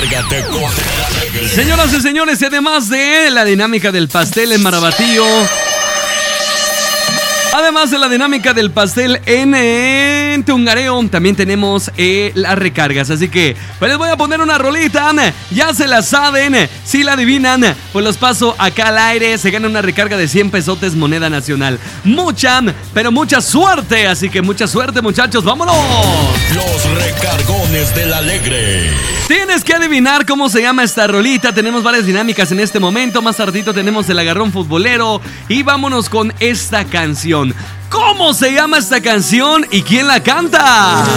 Recárgate con el alegre. Señoras y señores, y además de la dinámica del pastel en Marabatío, además de la dinámica del pastel en Tungareo, también tenemos las recargas. Así que pues les voy a poner una rolita. Ya se la saben. Si la adivinan, pues los paso acá al aire. Se gana una recarga de 100 pesotes moneda nacional. Mucha, pero mucha suerte. Así que mucha suerte, muchachos. ¡Vámonos! Los recargones del alegre. Tienes que adivinar cómo se llama esta rolita. Tenemos varias dinámicas en este momento. Más tardito tenemos el agarrón futbolero. Y vámonos con esta canción. ¿Cómo se llama esta canción y quién la canta?